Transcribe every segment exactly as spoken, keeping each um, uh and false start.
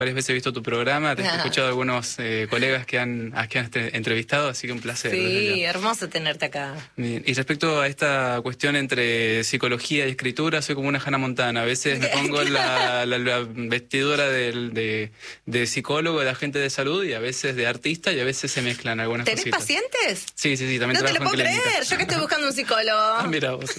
Varias veces he visto tu programa, te he Ah. escuchado a algunos eh, colegas que han, a que han este- entrevistado, así que un placer. Sí, hermoso tenerte acá. Bien. Y respecto a esta cuestión entre psicología y escritura, soy como una Hannah Montana. A veces me pongo la, la- la vestidura del- de, de psicólogo, de agente de salud, y a veces de artista, y a veces se mezclan algunas ¿Tenés cositas. pacientes? Sí, sí, sí, también No te lo trabajo puedo en clínica. creer, yo que estoy buscando un psicólogo. Ah, mira vos.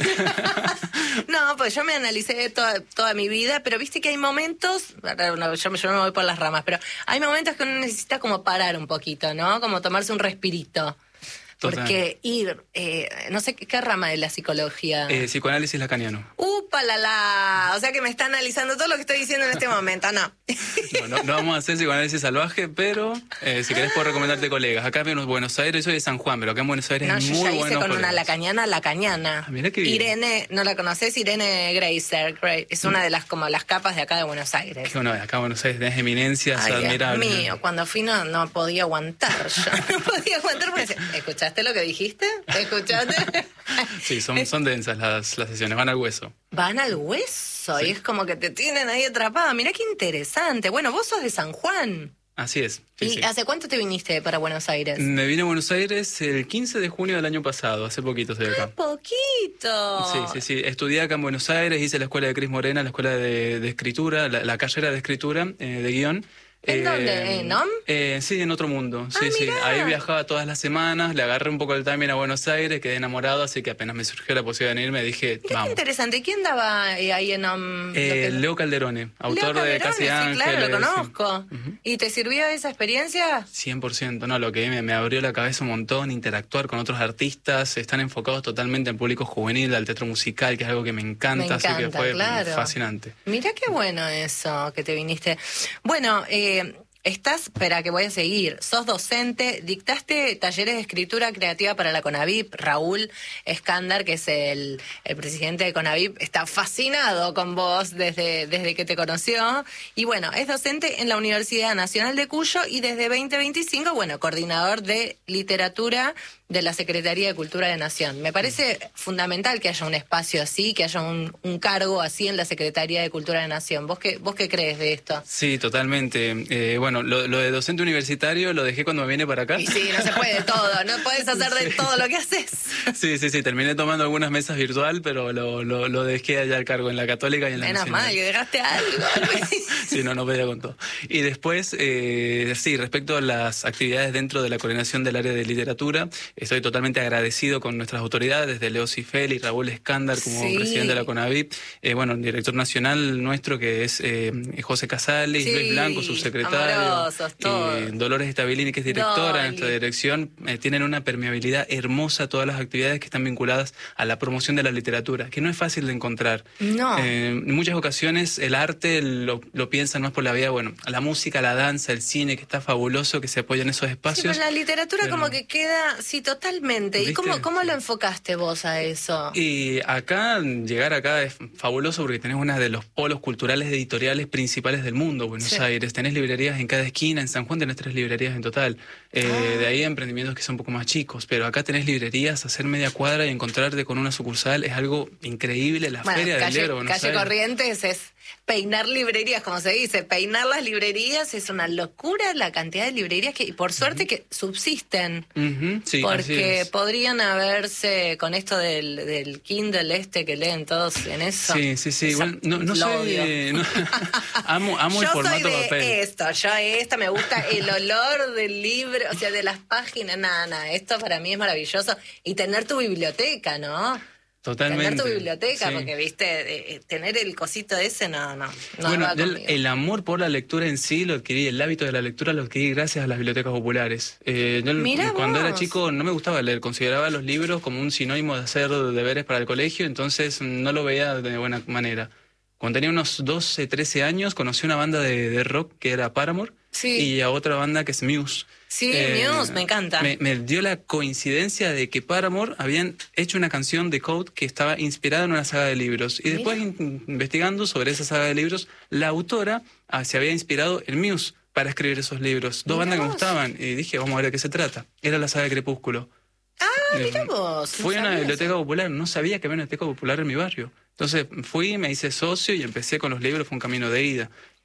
No, pues yo me analicé toda, toda mi vida, pero viste que hay momentos, no, yo, me- yo me voy por las ramas, pero hay momentos que uno necesita como parar un poquito, ¿no? Como tomarse un respirito. Total. Porque ir, eh, no sé qué, qué rama de la psicología. Eh, psicoanálisis lacaniano. ¡Upa la la! O sea que me está analizando todo lo que estoy diciendo en este momento, ¿no? No, no, no vamos a hacer psicoanálisis salvaje, pero eh, si querés puedo recomendarte colegas. Acá en Buenos Aires, soy de San Juan, pero acá en Buenos Aires No, es yo muy ya hice bueno. con una lacaniana, lacaniana. Ah, mirá qué bien. Irene, ¿no la conoces? Irene Greiser. Gre- Es una de las como las capas de acá de Buenos Aires. Que bueno, acá en Buenos Aires tenés eminencias Ay, Dios admirables. mío, cuando fui no, no podía aguantar yo. No podía aguantar porque decía, ¿escuchaste lo que dijiste? ¿Escuchaste? Sí, son, son densas las, las sesiones, van al hueso. Van al hueso Sí. y es como que te tienen ahí atrapada. Mirá qué interesante. Bueno, vos sos de San Juan. Así es. Sí, ¿Y sí. hace cuánto te viniste para Buenos Aires? Me vine a Buenos Aires el quince de junio del año pasado, hace poquito estoy acá. Poquito. Sí, sí, sí. Estudié acá en Buenos Aires, hice la escuela de Cris Morena, la escuela de, de escritura, la, la carrera de escritura, eh, de guión. ¿En dónde? ¿En N O M? Eh, sí, en Otro Mundo. Sí, Ah, sí. mirá. Ahí viajaba todas las semanas, le agarré un poco el timing a Buenos Aires, quedé enamorado, así que apenas me surgió la posibilidad de venirme, dije, Mirá qué vamos. interesante. ¿Quién daba eh, ahí en N O M? Eh, Lo que- Leo Calderone, autor Leo de Calderone, Casi sí, Ángeles. claro, lo sí. conozco. ¿Y te sirvió esa experiencia? cien por ciento, no, lo que me, me abrió la cabeza un montón, interactuar con otros artistas, están enfocados totalmente en público juvenil, al teatro musical, que es algo que me encanta, Me así que encanta, fue claro. fascinante. Mirá qué bueno eso, que te viniste. Bueno, eh, estás, espera que voy a seguir, sos docente, dictaste talleres de escritura creativa para la CONAVIP. Raúl Escándar, que es el, el presidente de CONAVIP, está fascinado con vos desde, desde que te conoció. Y bueno, es docente en la Universidad Nacional de Cuyo y desde veinte veinticinco, bueno, coordinador de literatura de la Secretaría de Cultura de Nación. Me parece fundamental que haya un espacio así, que haya un, un cargo así en la Secretaría de Cultura de Nación. ¿Vos qué, vos qué crees de esto? Sí, totalmente. Eh, bueno, lo, lo de docente universitario lo dejé cuando me vine para acá. Y sí, no se puede todo, no puedes hacer de todo lo que haces. Sí, sí, sí, terminé tomando algunas mesas virtual, pero lo, lo, lo dejé allá al cargo en la Católica y en la Menos Nacional. mal que dejaste algo. Sí, no, no podía con todo. Y después, eh, sí, respecto a las actividades dentro de la coordinación del área de literatura, estoy totalmente agradecido con nuestras autoridades, desde Leo Cifel y Raúl Escándar como Sí. presidente de la CONAVIP, eh, bueno, el director nacional nuestro que es eh, José Casales, Sí, Luis Blanco, subsecretario, amorosos, todos. eh, Dolores Stabilini, que es directora de nuestra Dolly. dirección, eh, tienen una permeabilidad hermosa todas las actividades que están vinculadas a la promoción de la literatura, que no es fácil de encontrar. No. Eh, en muchas ocasiones el arte lo, lo piensan más por la vía, bueno, la música, la danza, el cine, que está fabuloso, que se apoya en esos Sí, espacios. pero la literatura pero- como que queda, sí, totalmente. ¿Y ¿Viste? cómo, cómo Sí. lo enfocaste vos a eso? Y acá, llegar acá es fabuloso porque tenés uno de los polos culturales editoriales principales del mundo, Buenos Sí. Aires. Tenés librerías en cada esquina, en San Juan tenés tres librerías en total. Eh, Ah. De ahí emprendimientos que son un poco más chicos, pero acá tenés librerías, hacer media cuadra y encontrarte con una sucursal es algo increíble. La Bueno, Feria del calle, Libro de Buenos calle Aires. Corrientes es peinar librerías, como se dice. Peinar las librerías es una locura la cantidad de librerías que, y por suerte, que subsisten. Ujú, sí, así Porque es. podrían haberse, con esto del, del Kindle este que leen todos en eso. Sí, sí, sí. Esa- Igual no, no lo soy. odio. eh, no- amo amo el Yo formato soy de papel. esto, yo esto, me gusta el olor del libro, o sea, de las páginas, nada, nada, esto para mí es maravilloso. Y tener tu biblioteca, ¿no? Totalmente. Tener tu biblioteca, sí. porque, viste, eh, tener el cosito ese, no, no, no Bueno, va yo el, conmigo. el amor por la lectura en sí lo adquirí, el hábito de la lectura lo adquirí gracias a las bibliotecas populares. Eh, yo Mirá cuando vos. era chico no me gustaba leer, consideraba los libros como un sinónimo de hacer deberes para el colegio, entonces no lo veía de buena manera. Cuando tenía unos doce, trece años conocí una banda de, de rock que era Paramore Sí. y a otra banda que es Muse. Sí, Muse, me encanta. Me, me dio la coincidencia de que Paramore habían hecho una canción de Code que estaba inspirada en una saga de libros. Y después, in- investigando sobre esa saga de libros, la autora ah, se había inspirado en Muse para escribir esos libros. Dos Mirá bandas que me vos. gustaban. Y dije, vamos a ver de qué se trata. Era la saga de Crepúsculo. Ah, Eh, mira vos. no Fui a una sabía biblioteca eso. popular, no sabía que había una biblioteca popular en mi barrio. Entonces fui, me hice socio y empecé con los libros, fue un camino de ida.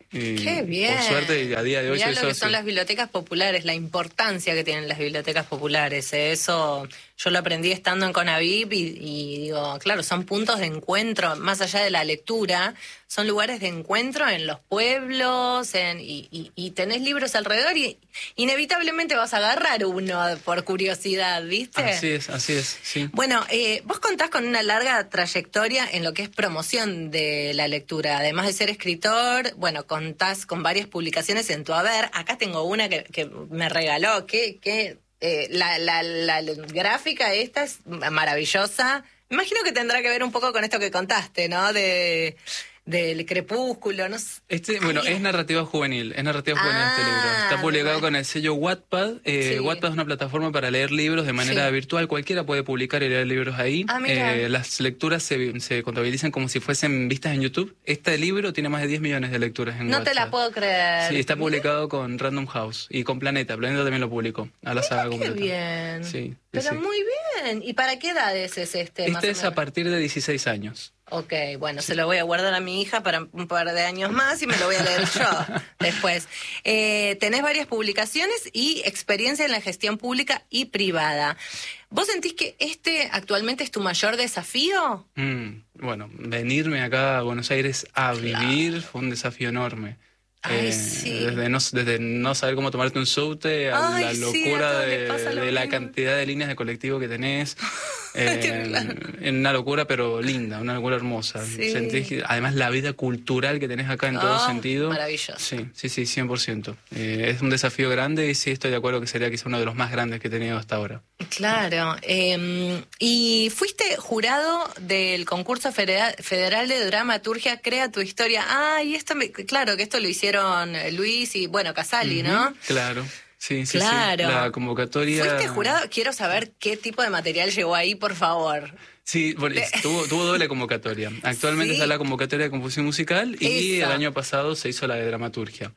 Y ¡Qué bien! Por suerte, a día de hoy Mirá soy lo que socio. son las bibliotecas populares, la importancia que tienen las bibliotecas populares. ¿eh? Eso yo lo aprendí estando en Conavip y, y digo, claro, son puntos de encuentro, más allá de la lectura, son lugares de encuentro en los pueblos, en, y, y, y tenés libros alrededor y inevitablemente vas a agarrar uno por curiosidad, ¿viste? Así es, así es, sí. Bueno, eh, vos contás con una larga trayectoria en lo que es promoción de la lectura. Además de ser escritor, bueno, contás con varias publicaciones en tu haber. Acá tengo una que, que me regaló, que, que eh, la, la, la gráfica esta es maravillosa. Me imagino que tendrá que ver un poco con esto que contaste, ¿no? De... del crepúsculo, no sé. Este, bueno, Ay, es narrativa juvenil, es narrativa juvenil Ah, este libro. Está publicado bueno. con el sello Wattpad. Eh, Sí. Wattpad es una plataforma para leer libros de manera Sí. virtual. Cualquiera puede publicar y leer libros ahí. Ah, mira. Eh, las lecturas se, se contabilizan como si fuesen vistas en YouTube. Este libro tiene más de diez millones de lecturas en No Wattpad. te la puedo creer. Sí, está publicado con Random House y con Planeta. Planeta también lo publicó, a la saga Qué completa. bien. Sí, Pero sí. muy bien. ¿Y para qué edades es este? más Este o es a menos? partir de dieciséis años. Ok, bueno, se lo voy a guardar a mi hija para un par de años más y me lo voy a leer yo después. Eh, tenés varias publicaciones y experiencia en la gestión pública y privada. ¿Vos sentís que este actualmente es tu mayor desafío? Mm, bueno, venirme acá a Buenos Aires a vivir fue un desafío enorme. Ay, Eh, sí. desde, no, desde no saber cómo tomarte un subte a Ay, la sí, locura a todos les de, pasa lo de la mismo. cantidad de líneas de colectivo que tenés. Eh, Claro. en una locura, pero linda, una locura hermosa. Sí. Sentís que, además, la vida cultural que tenés acá en todo Oh, sentido. maravilloso. Sí, sí, sí, cien por ciento. Eh, es un desafío grande y sí estoy de acuerdo que sería quizá uno de los más grandes que he tenido hasta ahora. Claro. eh, y fuiste jurado del concurso federal, federal de dramaturgia Crea tu historia. Ah, y esto, me, claro, que esto lo hicieron Luis y, bueno, Casali, Ujú, ¿no? Claro. Sí, sí, Claro. sí. La convocatoria. ¿Fuiste jurado? Quiero saber qué tipo de material llegó ahí, por favor. Sí, bueno, De- tuvo, tuvo doble convocatoria. Actualmente Sí. está la convocatoria de composición musical y Esa. el año pasado se hizo la de dramaturgia.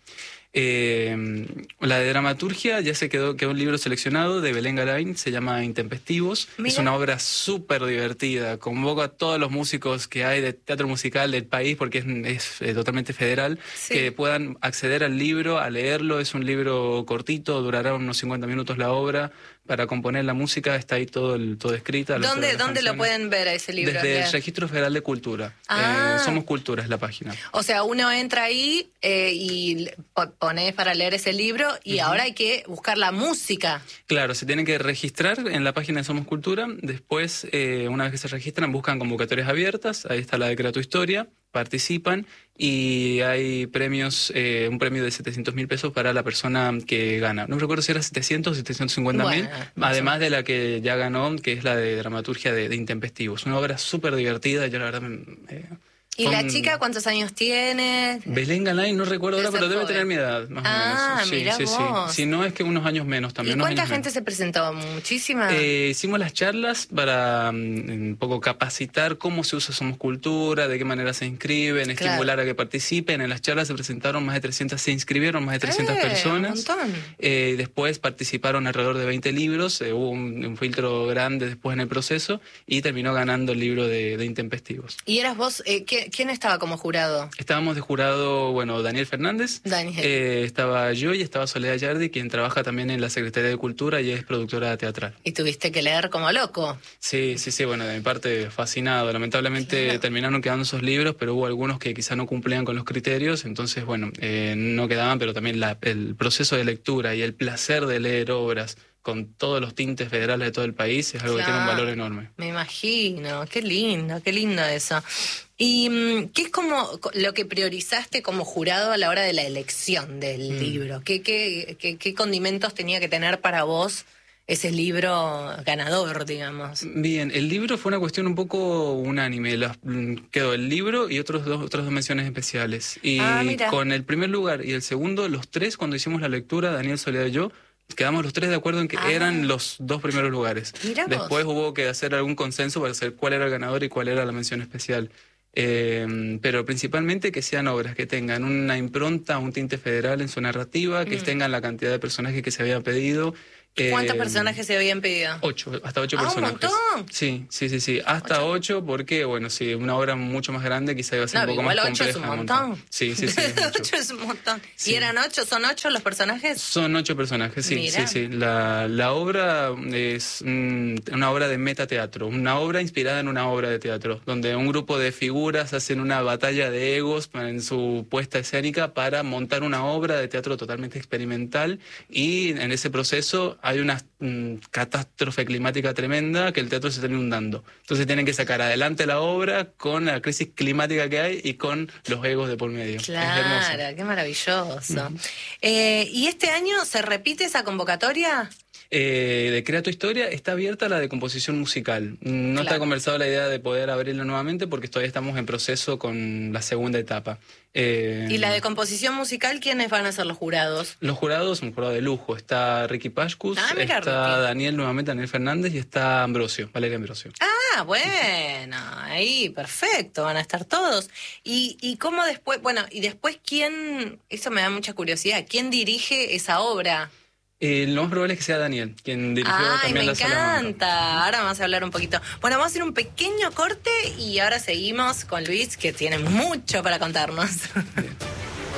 Eh, la de dramaturgia ya se quedó, quedó un libro seleccionado de Belén Galain, se llama Intempestivos. Mira. Es una obra súper divertida. Convoco a todos los músicos que hay de teatro musical del país, porque es, es, eh, totalmente federal, Sí. que puedan acceder al libro, a leerlo. Es un libro cortito, durará unos cincuenta minutos la obra. Para componer la música está ahí todo, el, todo escrita. las- ¿Dónde, las ¿dónde lo canciones. pueden ver a ese libro? Desde el Leer. Registro Federal de Cultura. Ah. Eh, Somos Cultura es la página. O sea, uno entra ahí eh, y le- po- pones para leer ese libro y ahora hay que buscar la música. Claro, se tienen que registrar en la página de Somos Cultura. Después, eh, una vez que se registran, buscan convocatorias abiertas. Ahí está la de Crea tu Historia. Participan y hay premios, eh, un premio de setecientos mil pesos para la persona que gana. No recuerdo si era setecientos o setecientos cincuenta mil, Bueno, más además de la que ya ganó, que es la de dramaturgia de, de Intempestivos. Una obra súper divertida, yo la verdad me... eh, ¿Y fue la un- chica cuántos años tiene? Belén Galay, no recuerdo ahora, Esa pero debe joven. tener mi edad, más Ah, o menos. Sí, mirá sí, vos. sí. Si no, es que unos años menos ¿Y también. unos cuánta años gente menos. se presentó? ¿Muchísima? Eh, hicimos las charlas para mm, un poco capacitar cómo se usa Somos Cultura, de qué manera se inscriben, Claro. estimular a que participen. En las charlas se presentaron más de trescientas, se inscribieron más de trescientas Eh, personas. Un montón. Eh, después participaron alrededor de veinte libros, eh, hubo un, un filtro grande después en el proceso y terminó ganando el libro de, de Intempestivos. ¿Y eras vos? Eh, ¿qué- ¿Quién estaba como jurado? Estábamos de jurado, bueno, Daniel Fernández, Daniel. eh, estaba yo y estaba Soledad Yardi, quien trabaja también en la Secretaría de Cultura y es productora teatral. Y tuviste que leer como loco. Sí, sí, sí, bueno, de mi parte fascinado. Lamentablemente Claro. terminaron quedando esos libros, pero hubo algunos que quizá no cumplían con los criterios, entonces, bueno, eh, no quedaban, pero también la- el proceso de lectura y el placer de leer obras con todos los tintes federales de todo el país es algo que tiene un Claro. valor enorme. Me imagino, qué lindo, qué lindo eso. ¿Y mm, qué es como co- lo que priorizaste como jurado a la hora de la elección del Mm. libro? ¿Qué, qué, qué, qué condimentos tenía que tener para vos ese libro ganador, digamos? Bien, el libro fue una cuestión un poco unánime. Las- mm, quedó el libro y otros dos, otras dos menciones especiales. Y Ah, mira. con el primer lugar y el segundo, los tres, cuando hicimos la lectura, Daniel, Soledad y yo, quedamos los tres de acuerdo en que Ah. eran los dos primeros lugares. Mirá vos. Después hubo que hacer algún consenso para saber cuál era el ganador y cuál era la mención especial. Eh, pero principalmente que sean obras que tengan una impronta, un tinte federal en su narrativa, que Mm. tengan la cantidad de personajes que se había pedido ¿Cuántos Eh, personajes se habían pedido? Ocho, hasta ocho Ah, un personajes. montón. Sí, sí, sí, sí. Hasta ocho, ocho porque, bueno, si una obra mucho más grande quizá iba a ser No, un poco igual más ocho compleja. es un de montón. montar. Sí, sí, sí. Es mucho. Ocho es un montón. Sí. ¿Y eran ocho? ¿Son ocho los personajes? Son ocho personajes, sí, Mirá. sí, sí. La, la obra es mm, una obra de metateatro, una obra inspirada en una obra de teatro, donde un grupo de figuras hacen una batalla de egos en su puesta escénica para montar una obra de teatro totalmente experimental, y en ese proceso hay una mm, catástrofe climática tremenda que el teatro se está inundando. Entonces tienen que sacar adelante la obra con la crisis climática que hay y con los egos de por medio. Claro, Es hermoso. qué maravilloso. Ujú. Eh, ¿y este año se repite esa convocatoria? Eh, de Crea tu Historia está abierta la de composición musical. No Claro. está conversado la idea de poder abrirla nuevamente porque todavía estamos en proceso con la segunda etapa. Eh, ¿Y la de composición musical, quiénes van a ser los jurados? Los jurados, un jurado de lujo. Está Ricky Pashkus, Ah, mira, está Ricky. Daniel, nuevamente Daniel Fernández, y está Ambrosio, Valeria Ambrosio. Ah, bueno, ahí, perfecto, van a estar todos. ¿Y, y cómo después, bueno, y después quién, eso me da mucha curiosidad, quién dirige esa obra? Eh, lo más probable es que sea Daniel, quien dirigió Ay, también me la Salamanca. encanta. Ahora vamos a hablar un poquito. Bueno, vamos a hacer un pequeño corte y ahora seguimos con Luis, que tiene mucho para contarnos. Bien.